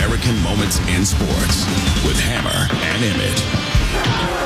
American moments in sports with Hammer and Emmett.